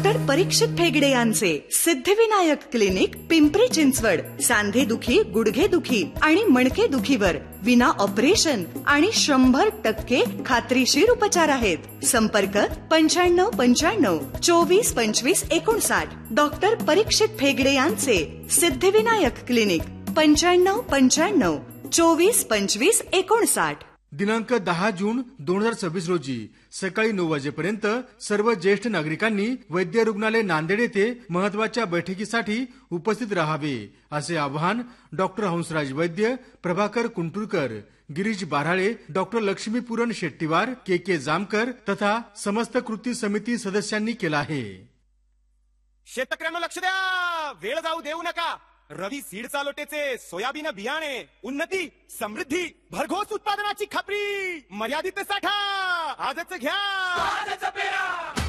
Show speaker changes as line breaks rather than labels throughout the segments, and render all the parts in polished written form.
Doctor परीक्षित फेगडे यांचे Siddhivinayak clinic, Pimpri Chinchwad. सांधे दुखी, गुडघे दुखी आणि मणके दुखीवर विना ऑपरेशन आणि 100% खात्रीशीर उपचार आहेत. संपर्क 9595 24 25 59. डॉक्टर परीक्षित फेगडे यांचे सिद्धिविनायक क्लिनिक, 9595 24 25 59.
दिनांक 10 जून 2026 रोजी सकाळी 9 वाजेपर्यंत सर्व ज्येष्ठ नागरिकांनी वैद्य रुग्णालय नांदेड येथे महत्वाच्या बैठकीसाठी उपस्थित राहावे असे आवाहन डॉक्टर हंसराज वैद्य, प्रभाकर कुंटुरकर, गिरीश बाराळे, डॉक्टर लक्ष्मीपूरन शेट्टीवार, के जामकर तथा समस्त कृती समिती सदस्यांनी केला आहे.
शेतकऱ्यांना लक्ष द्या, वेळ जाऊ देऊ नका. रवी सीड चालोटेचे सोयाबीन बियाणे, उन्नती, समृद्धी, भरघोस उत्पादनाची खात्री, मर्यादित साठा, आजच घ्या, आजच पेरा.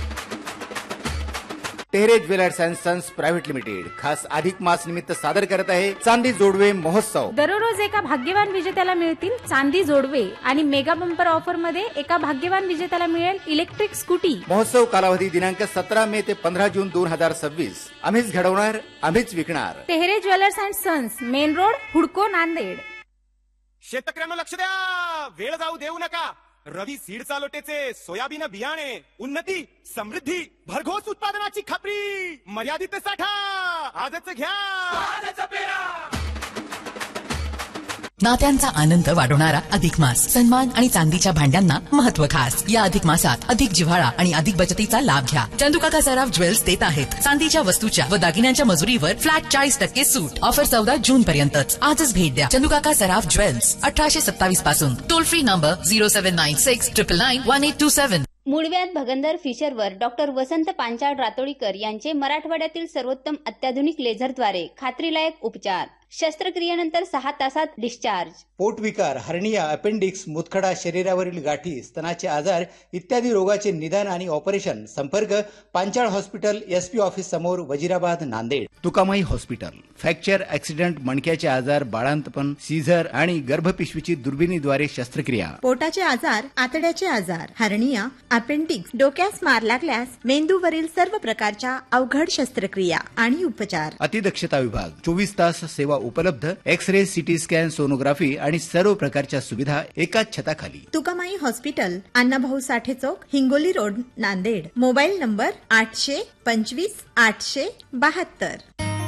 Tehre jewellers and sons private limited खास अधिक मास निमित्त सादर करत आहे चांदी जोडवे महोत्सव.
दररोज एका भाग्यवान विजेत्याला मिळतील चांदी जोडवे आणि मेगा बंपर ऑफर मध्ये एका भाग्यवान विजेत्याला मिळेल इलेक्ट्रिक स्कूटी.
महोत्सव कालावधी दिनांक 17 मे ते 15 जून 2026. आम्हीच घडवणार, आम्हीच विकणार.
Tehre jewellers and sons, main road, हुडको, नांदेड.
शेतकऱ्यांना लक्ष द्या, वेळ जाऊ देऊ नका. रवी सीड चालोटेचे सोयाबीन बियाणे, उन्नती, समृद्धी, भरघोस उत्पादनाची खात्री, मर्यादित साठा, आजच घ्या, आजच पेरा.
नात्यांचा आनंद वाढवणारा अधिक मास, सन्मान आणि चांदीच्या भांड्यांना महत्व खास. या अधिक मासात अधिक जिव्हाळा आणि अधिक बचतीचा लाभ घ्या. चंदुकाका सराफ ज्वेल्स देत आहेत चांदीच्या वस्तूच्या व दागिन्यांच्या मजुरीवर फ्लॅट 40% सूट. ऑफर 14 जून पर्यंतच. आजच भेट द्या चंदुकाका सराफ ज्वेल्स, 1827 पासून. Toll free number 0796 999 1827.
मुळव्यात भगंदर फिशरवर डॉक्टर वसंत पांचाळ रातोळीकर यांचे मराठवाड्यातील सर्वोत्तम अत्याधुनिक लेझरद्वारे खात्रीलायक उपचार. शस्त्रक्रियेनंतर 6 तासात डिस्चार्ज.
पोटविकार, हर्निया, अपेंडिक्स, मुतखडा, शरीरावरील गाठी, स्तनाचे आजार इत्यादी रोगाचे निदान आणि ऑपरेशन. संपर्क पांचाळ हॉस्पिटल, SP ऑफिस समोर, Wazirabad, Nanded. Tukamai hospital. Fracture, accident, मणक्याचे आजार, बाळांतपण, सीझर आणि गर्भपिशवीची दुर्बिणीद्वारे शस्त्रक्रिया.
पोटाचे आजार, आतड्याचे आजार, हर्निया, अपेंडिक्स, डोक्यास मार लागल्यास मेंदूवरील सर्व प्रकारच्या अवघड शस्त्रक्रिया आणि उपचार.
अतिदक्षता विभाग, 24 तास सेवा उपलब्ध. एक्स-रे, सिटी स्कॅन, सोनोग्राफी आणि सर्व प्रकारच्या सुविधा एकाच छताखाली.
तुकामाई हॉस्पिटल, अण्णाभाऊ साठे चौक, Hingoli road, Nanded. Mobile number 825 872.